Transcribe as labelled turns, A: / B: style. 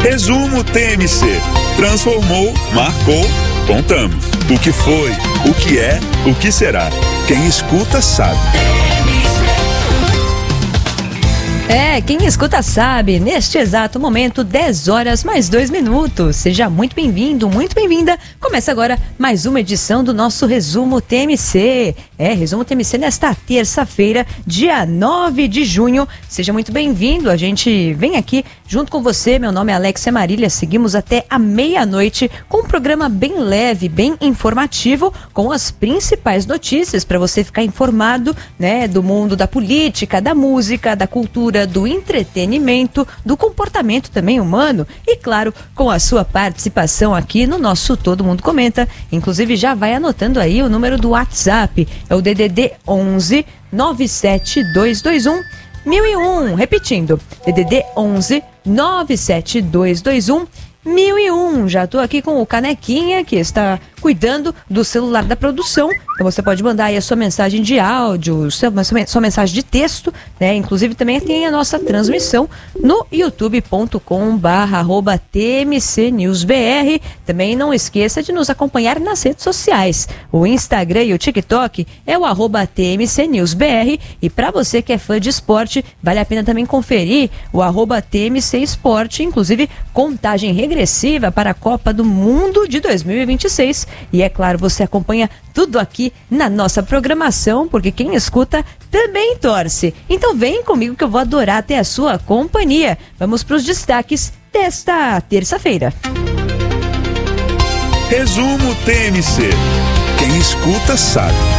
A: Resumo TMC. Transformou, marcou, contamos. O que foi, o que é, o que será. Quem escuta sabe.
B: Quem escuta sabe, neste exato momento, 10 horas mais 2 minutos. Seja muito bem-vindo, muito bem-vinda. Começa agora mais uma edição do nosso Resumo TMC. Resumo TMC nesta terça-feira, dia 9 de junho. Seja muito bem-vindo, a gente vem aqui junto com você. Meu nome é Alexia Marília, seguimos até a meia-noite com um programa bem leve, bem informativo, com as principais notícias para você ficar informado, né, do mundo da política, da música, da cultura, do entretenimento, do comportamento também humano e, claro, com a sua participação aqui no nosso Todo Mundo Comenta. Inclusive, já vai anotando aí o número do WhatsApp, é o DDD 11 97221 1001. Repetindo, DDD 11 97221 1001. Já estou aqui com o Canequinha, que está cuidando do celular da produção. Então você pode mandar aí a sua mensagem de áudio, sua mensagem de texto, né? Inclusive também tem a nossa transmissão no youtube.com/TMCNewsBR. Também não esqueça de nos acompanhar nas redes sociais. O Instagram e o TikTok é o @TMCNewsBR. E para você que é fã de esporte, vale a pena também conferir o @TMC Esporte, inclusive contagem regressiva para a Copa do Mundo de 2026. E é claro, você acompanha tudo aqui na nossa programação, porque quem escuta também torce. Então vem comigo que eu vou adorar ter a sua companhia. Vamos para os destaques desta terça-feira.
A: Resumo TMC. Quem escuta sabe.